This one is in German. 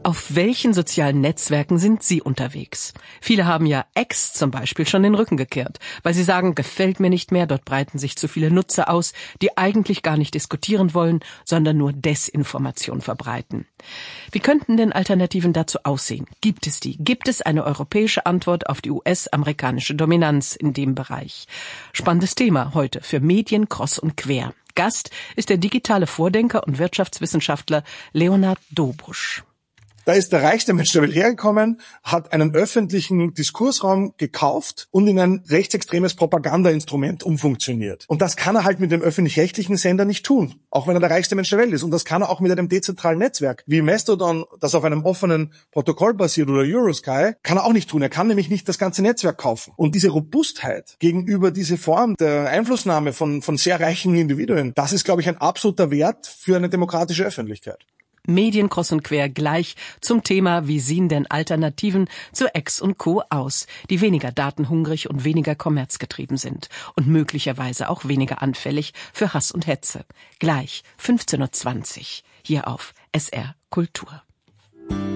Auf welchen sozialen Netzwerken sind Sie unterwegs? Viele haben ja X zum Beispiel schon den Rücken gekehrt, weil sie sagen, gefällt mir nicht mehr, dort breiten sich zu viele Nutzer aus, die eigentlich gar nicht diskutieren wollen, sondern nur Desinformation verbreiten. Wie könnten denn Alternativen dazu aussehen? Gibt es die? Gibt es eine europäische Antwort auf die US-amerikanische Dominanz in dem Bereich? Spannendes Thema heute für Medien kreuz und quer. Gast ist der digitale Vordenker und Wirtschaftswissenschaftler Leonhard Dobusch. Da ist der reichste Mensch der Welt hergekommen, hat einen öffentlichen Diskursraum gekauft und in ein rechtsextremes Propagandainstrument umfunktioniert. Und das kann er halt mit dem öffentlich-rechtlichen Sender nicht tun, auch wenn er der reichste Mensch der Welt ist. Und das kann er auch mit einem dezentralen Netzwerk wie Mastodon, das auf einem offenen Protokoll basiert, oder Eurosky, kann er auch nicht tun. Er kann nämlich nicht das ganze Netzwerk kaufen. Und diese Robustheit gegenüber dieser Form der Einflussnahme von sehr reichen Individuen, das ist, glaube ich, ein absoluter Wert für eine demokratische Öffentlichkeit. Medien kreuz und quer gleich zum Thema, wie sehen denn Alternativen zu X und Co. aus, die weniger datenhungrig und weniger kommerzgetrieben sind und möglicherweise auch weniger anfällig für Hass und Hetze. Gleich 15:20 Uhr hier auf SR Kultur.